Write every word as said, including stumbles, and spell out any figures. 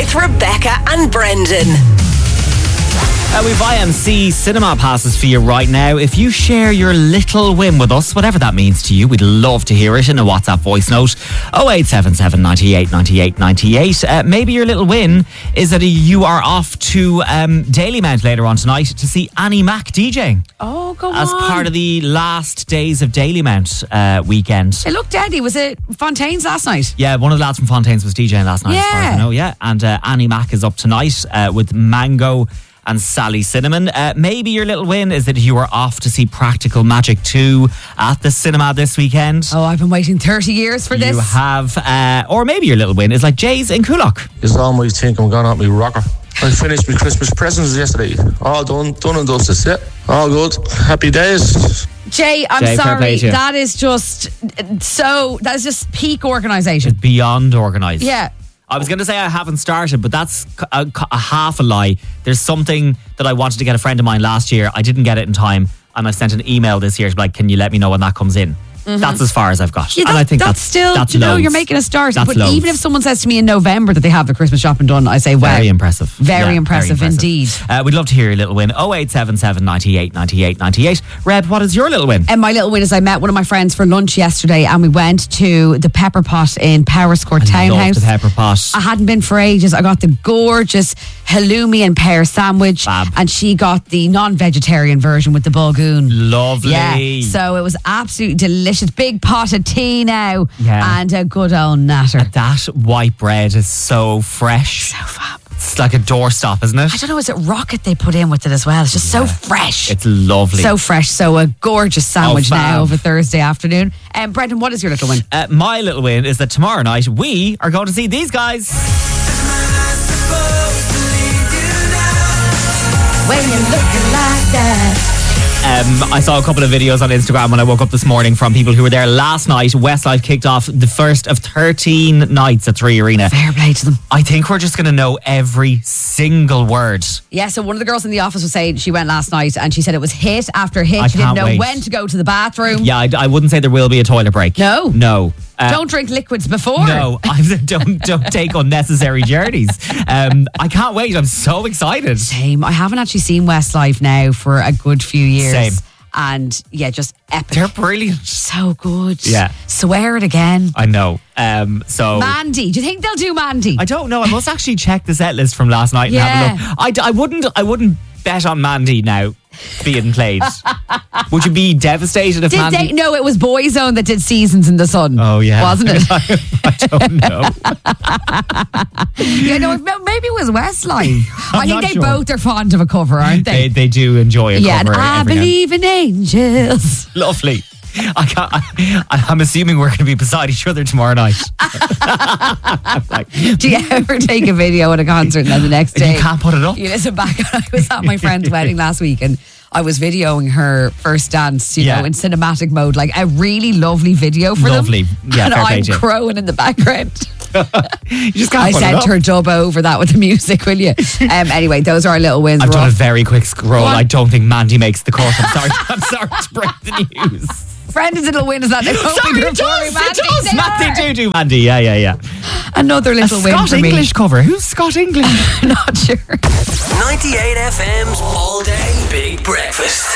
with Rebecca and Brendan. Uh, we've I M C cinema passes for you right now. If you share your little win with us, whatever that means to you, we'd love to hear it in a WhatsApp voice note. oh eight seven seven, ninety-eight, ninety-eight, ninety-eight. Uh, maybe your little win is that you are off to um, Dalymount later on tonight to see Annie Mac DJing. Oh, go As on. part of the last days of Dalymount uh, weekend. It looked deadly. Was it Fontaine's last night? Yeah, one of the lads from Fontaine's was DJing last night, as far as I Yeah. know, yeah. And uh, Annie Mac is up tonight uh, with Mango and Sally Cinnamon. Uh, maybe your little win is that you are off to see Practical Magic two at the cinema this weekend. Oh, I've been waiting thirty years for this. You have, uh, or maybe your little win is like Jay's in Coolock. It's almost think I'm going out my rocker. I finished my Christmas presents yesterday. All done, done and dusted. Yeah, all good. Happy days. Jay, I'm Jay, fair play sorry. to you. That is just so, that is just peak organisation. Beyond organised. Yeah. I was going to say I haven't started, but that's a, a half a lie. There's something that I wanted to get a friend of mine last year. I didn't get it in time, and I sent an email this year to be like, can you let me know when that comes in? Mm-hmm. That's as far as I've got. Yeah, that, and I think that's, that's still, that's you know, loads. you're making a start. That's but loads. even if someone says to me in November that they have the Christmas shopping done, I say, wow. Very impressive. Very, Yeah, impressive, very impressive indeed. Uh, we'd love to hear your little win. oh eight seven seven, ninety-eight, ninety-eight, ninety-eight. Reb, what is your little win? And my little win is I met one of my friends for lunch yesterday and we went to the Pepper Pot in Powerscourt I love Townhouse. the Pepper Pot. I hadn't been for ages. I got the gorgeous halloumi and pear sandwich. Fab. And she got the non-vegetarian version with the bulgoon. Lovely. Yeah, so it was absolutely delicious. Big pot of tea now. Yeah. And a good old natter. That white bread is so fresh. So fab. It's like a doorstop, isn't it? I don't know, is it rocket they put in with it as well? It's just so fresh. It's lovely. So fresh. So a gorgeous sandwich Oh, fab. now over Thursday afternoon. Um, Brendan, what is your little win? Uh, my little win is that tomorrow night we are going to see these guys. When you're looking like that. Um, I saw a couple of videos on Instagram when I woke up this morning from people who were there last night. Westlife kicked off the first of thirteen nights at Three Arena. Fair play to them. I think we're just going to know every single word. Yeah, so one of the girls in the office was saying she went last night and she said it was hit after hit. I she didn't can't know wait. when to go to the bathroom. Yeah, I, I wouldn't say there will be a toilet break. No. No. Uh, Don't drink liquids before. No, I don't don't take unnecessary journeys. Um, I can't wait. I'm so excited. Same. I haven't actually seen Westlife now for a good few years. Same. And yeah, just epic. They're brilliant. So good. Yeah. Swear it again. I know. Um, so Mandy. Do you think they'll do Mandy? I don't know. I must actually check the set list from last night and Yeah. have a look. I, d- I wouldn't. I wouldn't bet on Mandy now being played. Would you be devastated if Did Mandy? they? No, it was Boyzone that did Seasons in the Sun. Oh yeah, Wasn't it? I, I don't know. Yeah, no, maybe it was Westlife. I think not they sure. both are fond of a cover, aren't they they? they do enjoy a yeah, and cover. I every now and- believe in angels. Lovely. I can't, I, I'm assuming we're going to be beside each other tomorrow night. Like, Do you ever take a video at a concert and then the next day you can't put it up. you listen back? I was at my friend's wedding last week and I was videoing her first dance, you Yeah. know, in cinematic mode, like a really lovely video for Lovely. them. Yeah, and fair play I'm to you. crowing in the background. You just can't I put it sent up. her dub over that with the music, will you? Um, anyway, those are our little wins. I've We're done a off. very quick scroll. What? I don't think Mandy makes the cut. I'm sorry. I'm sorry to break the news. Brendan's little win is that they're hoping Sorry, to it does. Mandy. It does. They Mandy are. do do Mandy. Yeah, yeah, yeah. Another A little win Scott for me. English cover. Who's Scott English? Not sure. ninety-eight F M's All Day Big Breakfast.